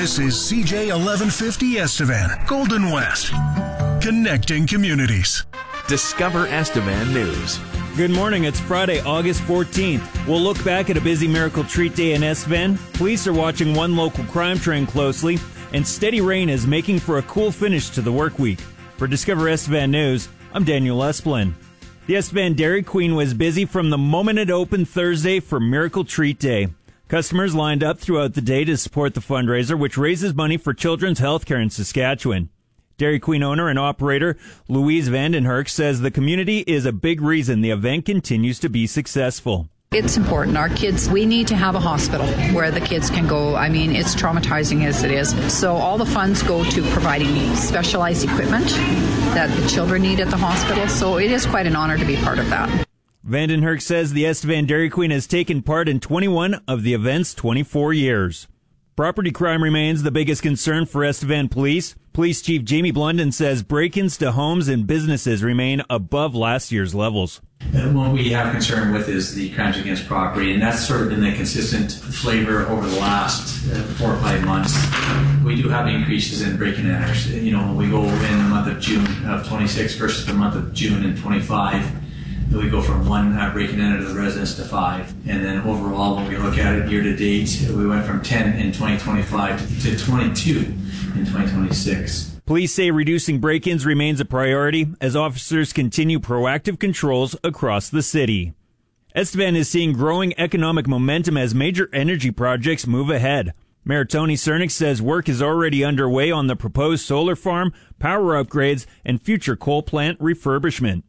This is CJ 1150 Estevan, Golden West, connecting communities. Discover Estevan News. Good morning. It's Friday, August 14th. We'll look back at a busy Miracle Treat Day in Estevan. Police are watching one local crime train closely, and steady rain is making for a cool finish to the work week. For Discover Estevan News, I'm Daniel Esplin. The Estevan Dairy Queen was busy from the moment it opened Thursday for Miracle Treat Day. Customers lined up throughout the day to support the fundraiser, which raises money for children's health care in Saskatchewan. Dairy Queen owner and operator Louise Vandenherk says the community is a big reason the event continues to be successful. It's important. Our kids, we need to have a hospital where the kids can go. I mean, it's traumatizing as it is. So all the funds go to providing specialized equipment that the children need at the hospital. So it is quite an honor to be part of that. Vandenherk says the Estevan Dairy Queen has taken part in 21 of the event's 24 years. Property crime remains the biggest concern for Estevan Police. Police Chief Jamie Blunden says break-ins to homes and businesses remain above last year's levels. What we have concern with is the crimes against property, and that's sort of been the consistent flavor over the last 4 or 5 months. We do have increases in break-in and enters. You know, when we go in the month of June of 26 versus the month of June in 25, we go from 1 break-in and enter to the residence to 5. And then overall, when we look at it year to date, we went from 10 in 2025 to 22 in 2026. Police say reducing break-ins remains a priority as officers continue proactive controls across the city. Estevan is seeing growing economic momentum as major energy projects move ahead. Mayor Tony Cernick says work is already underway on the proposed solar farm, power upgrades, and future coal plant refurbishment.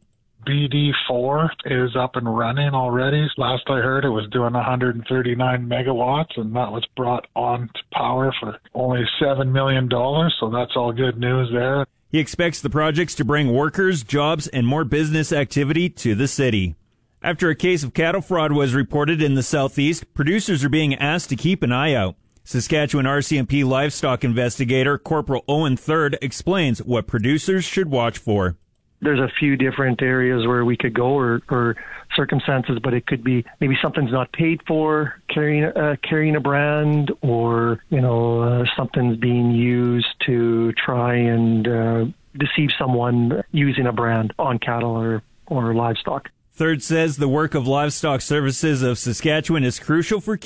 BD4 is up and running already. Last I heard, it was doing 139 megawatts, and that was brought on to power for only $7 million, so that's all good news there. He expects the projects to bring workers, jobs, and more business activity to the city. After a case of cattle fraud was reported in the southeast, producers are being asked to keep an eye out. Saskatchewan RCMP livestock investigator Corporal Owen Third explains what producers should watch for. There's a few different areas where we could go or circumstances, but it could be maybe something's not paid for carrying a brand, or, something's being used to try and deceive someone using a brand on cattle or livestock. Third says the work of Livestock Services of Saskatchewan is crucial for